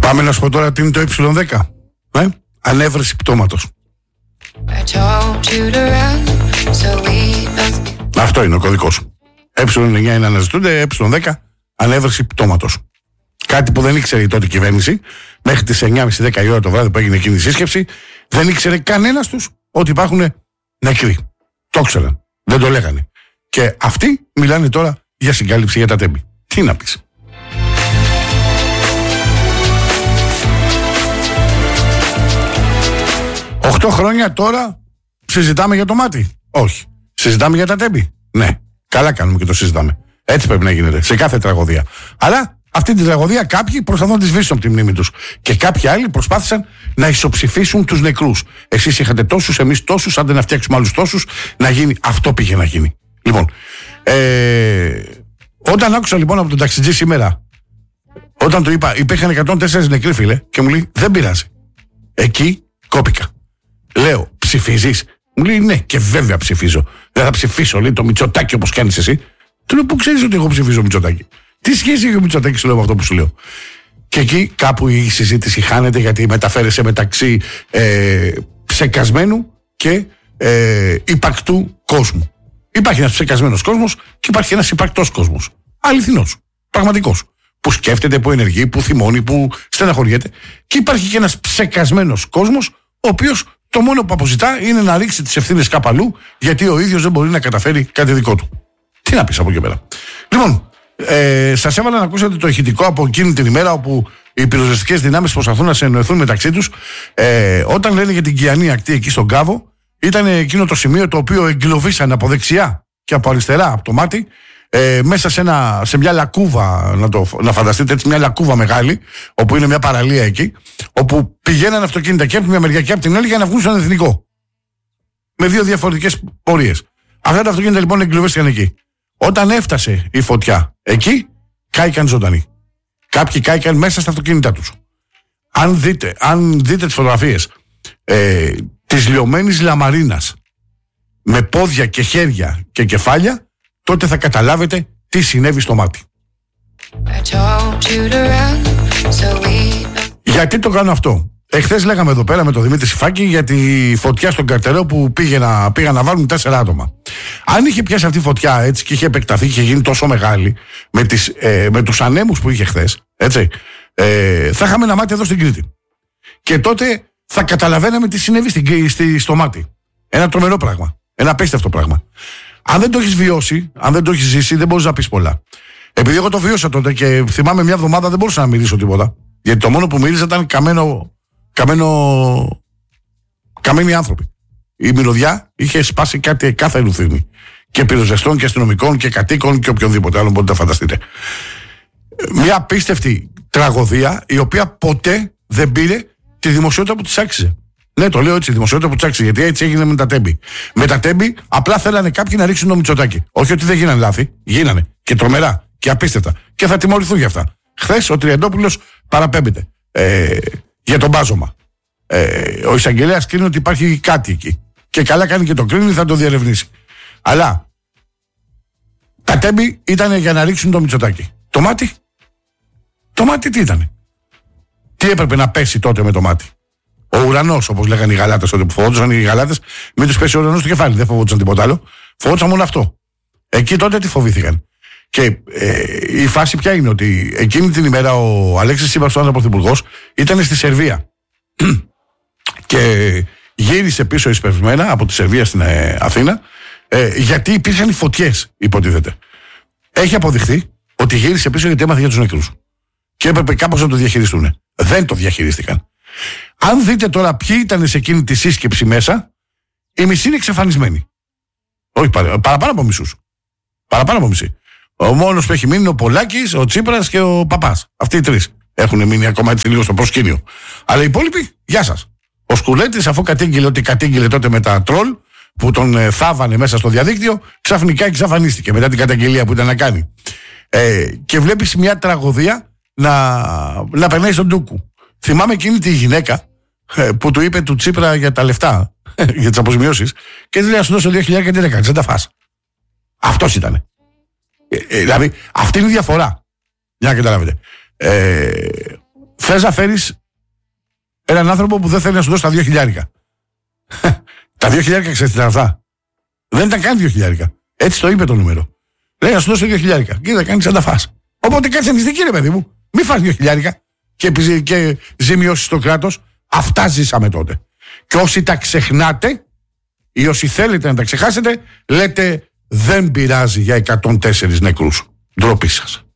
Πάμε να σου πω τώρα τι είναι το Y10. Ανέβρεση πτώματος. Αυτό είναι ο κωδικός. Ε9 είναι αναζητούνται, Ε10 ανέβρεση πτώματος. Κάτι που δεν ήξερε η τότε κυβέρνηση μέχρι τις 9.30-10 η ώρα το βράδυ που έγινε εκείνη η σύσκεψη. Δεν ήξερε κανένας τους ότι υπάρχουν νεκροί. Το ήξεραν. Δεν το λέγανε. Και αυτοί μιλάνε τώρα για συγκάλυψη για τα τέμπη. Τι να πεις. Οχτώ χρόνια τώρα συζητάμε για το μάτι. Όχι. Συζητάμε για τα τέμπη. Ναι. Καλά κάνουμε και το συζητάμε. Έτσι πρέπει να γίνεται σε κάθε τραγωδία. Αλλά αυτή τη τραγωδία κάποιοι προσπαθούν να τη σβήσουν από τη μνήμη τους. Και κάποιοι άλλοι προσπάθησαν να ισοψηφίσουν τους νεκρούς. Εσείς είχατε τόσους, εμείς τόσους, άντε να φτιάξουμε άλλους τόσους, να γίνει. Αυτό πήγε να γίνει. Λοιπόν, όταν άκουσα λοιπόν από τον ταξιτζή σήμερα, όταν του είπα, υπήρχαν 104 νεκροί, φίλε, και μου λέει δεν πειράζει. Εκεί κόπηκα. Λέω, ψηφίζεις? Μου λέει ναι, και βέβαια ψηφίζω. Δεν θα ψηφίσω, λέει, το Μητσοτάκη όπως κάνεις εσύ. Του λέω, πού ξέρεις ότι εγώ ψηφίζω Μητσοτάκη? Τι σχέση έχει ο Μητσοτάκη, σου λέω, με αυτό που σου λέω? Και εκεί κάπου η συζήτηση χάνεται, γιατί μεταφέρεσαι μεταξύ ψεκασμένου και υπαρκτού κόσμου. Υπάρχει ένας ψεκασμένος κόσμος και υπάρχει ένας υπαρκτός κόσμος. Αληθινός, πραγματικός. Που σκέφτεται, που ενεργεί, που θυμώνει, που στεναχωριέται. Και υπάρχει και ένας ψεκασμένος κόσμος, ο οποίος το μόνο που αποζητά είναι να ρίξει τις ευθύνες κάπου αλλού, γιατί ο ίδιος δεν μπορεί να καταφέρει κάτι δικό του. Τι να πεις από εκεί πέρα. Λοιπόν, σας έβαλα να ακούσετε το ηχητικό από εκείνη την ημέρα όπου οι πυροσβεστικές δυνάμεις προσπαθούν να συνεννοηθούν μεταξύ τους. Όταν λένε για την Κιανή ακτή εκεί στον Κάβο, ήταν εκείνο το σημείο το οποίο εγκλωβίσαν από δεξιά και από αριστερά από το μάτι, μέσα σε μια λακκούβα, να φανταστείτε έτσι, μια λακκούβα μεγάλη, όπου είναι μια παραλία εκεί, όπου πηγαίναν αυτοκίνητα και από τη μια μεριά και από την άλλη για να βγουν στον Εθνικό. Με δύο διαφορετικές πορείες. Αυτά τα αυτοκίνητα λοιπόν εγκλωβίστηκαν εκεί. Όταν έφτασε η φωτιά εκεί, κάηκαν ζωντανοί. Κάποιοι κάηκαν μέσα στα αυτοκίνητά τους. Αν δείτε τις φωτογραφίες της λιωμένης λαμαρίνας με πόδια και χέρια και κεφάλια, τότε θα καταλάβετε τι συνέβη στο μάτι. Γιατί το κάνω αυτό? Εχθές λέγαμε εδώ πέρα με τον Δημήτρη Σιφάκη για τη φωτιά στον Καρτερέο που πήγαν να βάλουν 4 άτομα. Αν είχε πιάσει αυτή η φωτιά έτσι και είχε επεκταθεί και είχε γίνει τόσο μεγάλη με τους ανέμους που είχε χθες, έτσι, θα είχαμε ένα μάτι εδώ στην Κρήτη. Και τότε θα καταλαβαίναμε τι συνέβη στο μάτι. Ένα τρομερό πράγμα. Ένα απίστευτο πράγμα. Αν δεν το έχεις βιώσει, αν δεν το έχεις ζήσει, δεν μπορείς να πεις πολλά. Επειδή εγώ το βίωσα τότε και θυμάμαι μια εβδομάδα δεν μπορούσα να μυρίσω τίποτα. Γιατί το μόνο που μύριζα ήταν καμένοι άνθρωποι. Η μυρωδιά είχε σπάσει κάθε ρουθίνη. Και πυροσβεστών και αστυνομικών και κατοίκων και οποιονδήποτε άλλο μπορείτε να φανταστείτε. Μια απίστευτη τραγωδία η οποία ποτέ δεν πήρε τη δημοσιότητα που της άξιζε. Ναι, το λέω έτσι, η δημοσιότητα που της άξιζε, γιατί έτσι έγινε με τα τέμπη. Με τα τέμπη απλά θέλανε κάποιοι να ρίξουν το Μητσοτάκη. Όχι ότι δεν γίνανε λάθη, γίνανε και τρομερά και απίστευτα. Και θα τιμωρηθούν για αυτά. Χθες ο Τριαντόπουλος παραπέμπεται για τον μπάζωμα. Ο εισαγγελέας κρίνει ότι υπάρχει κάτι εκεί. Και καλά κάνει και το κρίνει, θα το διερευνήσει. Αλλά τα τέμπη ήταν για να ρίξουν το Μητσοτάκη. Το μάτι τι ήτανε? Τι έπρεπε να πέσει τότε με το μάτι? Ο ουρανός, όπως λέγανε οι Γαλάτες τότε που φοβόντουσαν οι Γαλάτες, μην τους πέσει ο ουρανός στο κεφάλι. Δεν φοβόντουσαν τίποτα άλλο. Φοβόντουσαν μόνο αυτό. Εκεί τότε τι φοβήθηκαν? Και η φάση ποια είναι? Ότι εκείνη την ημέρα ο Αλέξης Τσίπρας, ο πρωθυπουργός, ήταν στη Σερβία. Και γύρισε πίσω εισπευσμένα από τη Σερβία στην Αθήνα, γιατί υπήρχαν οι φωτιές, υποτίθεται. Έχει αποδειχθεί ότι γύρισε πίσω γιατί έμαθε για τους νεκρούς. Και έπρεπε κάπως να το διαχειριστούν. Δεν το διαχειρίστηκαν. Αν δείτε τώρα ποιοι ήταν σε εκείνη τη σύσκεψη μέσα, οι μισοί είναι εξαφανισμένοι. Όχι, παραπάνω από μισούς. Παραπάνω από μισοί. Ο μόνος που έχει μείνει είναι ο Πολάκης, ο Τσίπρας και ο Παπάς. Αυτοί οι τρεις έχουν μείνει ακόμα έτσι λίγο στο προσκήνιο. Αλλά οι υπόλοιποι, γεια σας. Ο Σκουλέτης, αφού κατήγγειλε ότι κατήγγειλε τότε με τα τρόλ που τον θάβανε μέσα στο διαδίκτυο, ξαφνικά εξαφανίστηκε μετά την καταγγελία που ήταν να κάνει. Και βλέπεις μια τραγωδία να περνάει στον ντούκου. Θυμάμαι εκείνη τη γυναίκα που του είπε του Τσίπρα για τα λεφτά, για τις αποζημιώσεις, και λέει: να σου δώσω 2.000 και τι να κάνεις, δεν τα φας. Αυτός ήτανε. Δηλαδή, αυτή είναι η διαφορά. Για να καταλάβετε. Θες να φέρεις έναν άνθρωπο που δεν θέλει να σου δώσει τα 2.000. Τα 2.000 ξέρεις τι ήταν αυτά. Δεν ήταν καν 2.000. Έτσι το είπε το νούμερο. Λέει να σου δώσει 2.000. Κοίτα, κάνεις να τα φας. Οπότε κάτσε νηστική, ρε παιδί μου. Μη φας 2.000 και ζημιώσεις το κράτος. Αυτά ζήσαμε τότε. Και όσοι τα ξεχνάτε ή όσοι θέλετε να τα ξεχάσετε, λέτε δεν πειράζει για 104 νεκρούς. Ντροπή σας.